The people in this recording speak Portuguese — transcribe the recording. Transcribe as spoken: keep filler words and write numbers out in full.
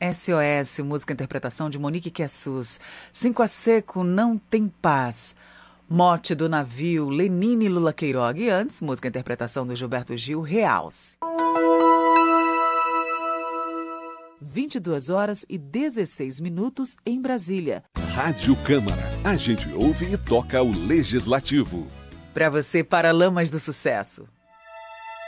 S O S, música e interpretação de Monique Quessus. Cinco a Seco, Não Tem Paz. Morte do Navio, Lenine e Lula Queiroga. E antes, música e interpretação do Gilberto Gil, Reals. vinte e duas horas e dezesseis minutos em Brasília. Rádio Câmara. A gente ouve e toca o Legislativo. Para você, Paralamas do Sucesso.